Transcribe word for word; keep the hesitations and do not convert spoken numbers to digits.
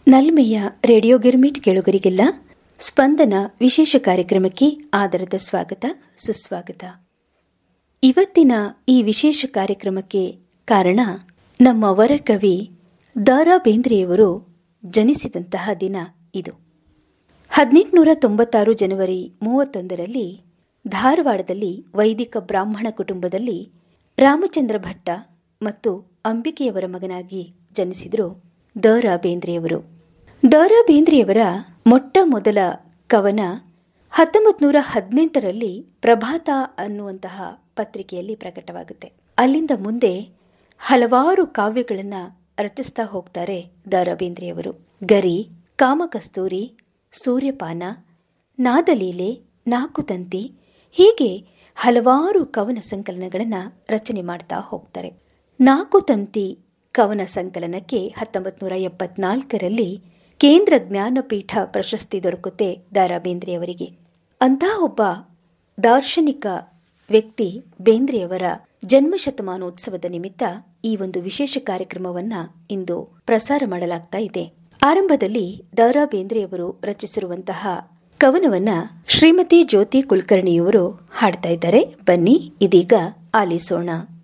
ನಲ್ಮೆಯ radio girmit ಕೇಳುಗರಿಗೆಲ್ಲ ಸ್ಪಂದನ ವಿಶೇಷ ಕಾರ್ಯಕ್ರಮಕ್ಕೆ ಆದರದ ಸ್ವಾಗತ ಸುಸ್ವಾಗತ. ಇವತ್ತಿನ ಈ ವಿಶೇಷ ಕಾರ್ಯಕ್ರಮಕ್ಕೆ ಕಾರಣ ನಮ್ಮ ವರಕವಿ ದ ರಾ ಬೇಂದ್ರೆಯವರು ಜನಿಸಿದಂತಹ ದಿನ ಇದು. ಹದಿನೆಂಟುನೂರ ತೊಂಬತ್ತಾರು ಜನವರಿ ಮೂವತ್ತೊಂದರಲ್ಲಿ ಧಾರವಾಡದಲ್ಲಿ ವೈದಿಕ ಬ್ರಾಹ್ಮಣ ಕುಟುಂಬದಲ್ಲಿ ರಾಮಚಂದ್ರ ಭಟ್ಟ ಮತ್ತು ಅಂಬಿಕೆಯವರ ಮಗನಾಗಿ ಜನಿಸಿದರು ದ ರಾ ಬೇಂದ್ರೆಯವರು. ದ ರಾ ಬೇಂದ್ರೆಯವರ ಮೊಟ್ಟ ಮೊದಲ ಕವನ ಹತ್ತೊಂಬತ್ತು ನೂರ ಹದಿನೆಂಟರಲ್ಲಿ ಪ್ರಭಾತ ಅನ್ನುವಂತಹ ಪತ್ರಿಕೆಯಲ್ಲಿ ಪ್ರಕಟವಾಗುತ್ತೆ. ಅಲ್ಲಿಂದ ಮುಂದೆ ಹಲವಾರು ಕಾವ್ಯಗಳನ್ನು ರಚಿಸ್ತಾ ಹೋಗ್ತಾರೆ ದ ರಾ ಬೇಂದ್ರೆಯವರು. ಗರಿ, ಕಾಮಕಸ್ತೂರಿ, ಸೂರ್ಯಪಾನ, ನಾದಲೀಲೆ, ನಾಕುತಂತಿ ಹೀಗೆ ಹಲವಾರು ಕವನ ಸಂಕಲನಗಳನ್ನು ರಚನೆ ಮಾಡ್ತಾ ಹೋಗ್ತಾರೆ. ನಾಕುತಂತಿ ಕವನ ಸಂಕಲನಕ್ಕೆ ಹತ್ತೊಂಬತ್ತು ನೂರ ಎಪ್ಪತ್ನಾಲ್ಕರಲ್ಲಿ ಕೇಂದ್ರ ಜ್ಞಾನಪೀಠ ಪ್ರಶಸ್ತಿ ದೊರಕುತ್ತೆ ದ ರಾ ಬೇಂದ್ರೆಯವರಿಗೆ. ಅಂತಹ ಒಬ್ಬ ದಾರ್ಶನಿಕ ವ್ಯಕ್ತಿ ಬೇಂದ್ರೆಯವರ ಜನ್ಮ ಶತಮಾನೋತ್ಸವದ ನಿಮಿತ್ತ ಈ ಒಂದು ವಿಶೇಷ ಕಾರ್ಯಕ್ರಮವನ್ನ ಇಂದು ಪ್ರಸಾರ ಮಾಡಲಾಗ್ತಾ ಇದೆ. ಆರಂಭದಲ್ಲಿ ದ ರಾ ಬೇಂದ್ರೆಯವರು ರಚಿಸಿರುವಂತಹ ಕವನವನ್ನ ಶ್ರೀಮತಿ ಜ್ಯೋತಿ ಕುಲಕರ್ಣಿಯವರು ಹಾಡ್ತಾ ಇದ್ದಾರೆ. ಬನ್ನಿ ಇದೀಗ ಆಲಿಸೋಣ.